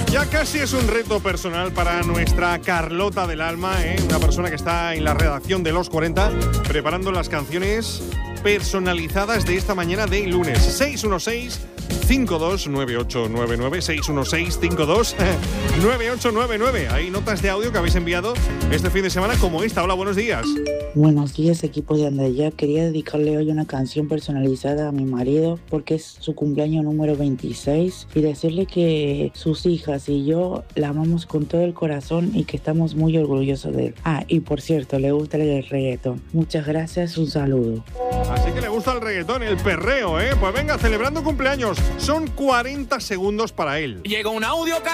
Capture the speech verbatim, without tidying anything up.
Ya casi es un reto personal para nuestra Carlota del Alma, ¿eh? Una persona que está en la redacción de Los cuarenta preparando las canciones personalizadas de esta mañana de lunes. seis uno seis, cinco dos nueve ocho nueve nueve, seis uno seis, cinco dos nueve ocho nueve nueve. Hay notas de audio que habéis enviado este fin de semana como esta. Hola, buenos días. Buenos días, equipo de Andaya. Quería dedicarle hoy una canción personalizada a mi marido porque es su cumpleaños número veintiséis y decirle que sus hijas y yo la amamos con todo el corazón y que estamos muy orgullosos de él. Ah, y por cierto, le gusta el reggaetón. Muchas gracias, un saludo. Así que le gusta el reggaetón, el perreo, ¿eh? Pues venga, celebrando cumpleaños. Son cuarenta segundos para él. Llega un audio.